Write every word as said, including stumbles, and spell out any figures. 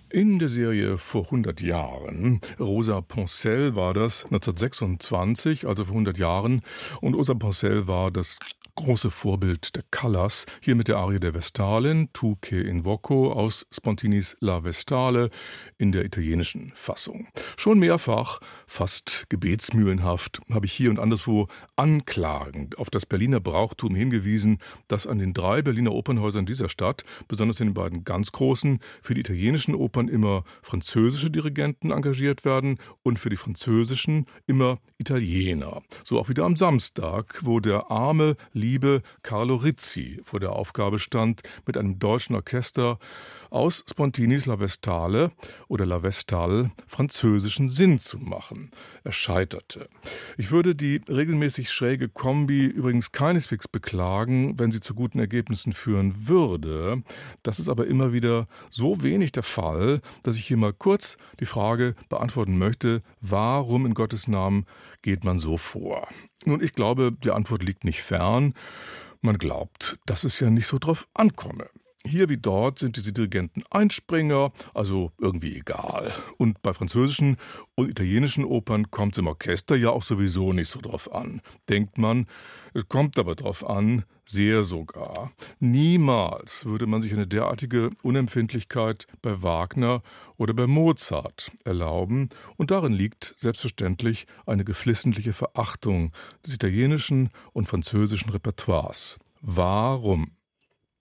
In der Serie vor hundert Jahren, Rosa Poncell war das, neunzehnhundertsechsundzwanzig, also vor hundert Jahren. Und Rosa Poncell war das große Vorbild der Callas, hier mit der Arie der Vestalin, Tu che invoco, aus Spontinis La Vestale in der italienischen Fassung. Schon mehrfach, fast gebetsmühlenhaft, habe ich hier und anderswo anklagend auf das Berliner Brauchtum hingewiesen, das an den drei Berliner Opernhäusern dieser Stadt, besonders in den beiden ganz großen, für die italienischen Opern immer französische Dirigenten engagiert werden und für die französischen immer Italiener. So auch wieder am Samstag, wo der arme, liebe Carlo Rizzi vor der Aufgabe stand, mit einem deutschen Orchester aus Spontinis La Vestale oder La Vestale französischen Sinn zu machen. Er scheiterte. Ich würde die regelmäßig schräge Kombi übrigens keineswegs beklagen, wenn sie zu guten Ergebnissen führen würde. Das ist aber immer wieder so wenig der Fall, dass ich hier mal kurz die Frage beantworten möchte, warum in Gottes Namen geht man so vor? Nun, ich glaube, die Antwort liegt nicht fern. Man glaubt, dass es ja nicht so drauf ankomme. Hier wie dort sind diese Dirigenten Einspringer, also irgendwie egal. Und bei französischen und italienischen Opern kommt es im Orchester ja auch sowieso nicht so drauf an. Denkt man, es kommt aber drauf an, sehr sogar. Niemals würde man sich eine derartige Unempfindlichkeit bei Wagner oder bei Mozart erlauben. Und darin liegt selbstverständlich eine geflissentliche Verachtung des italienischen und französischen Repertoires. Warum?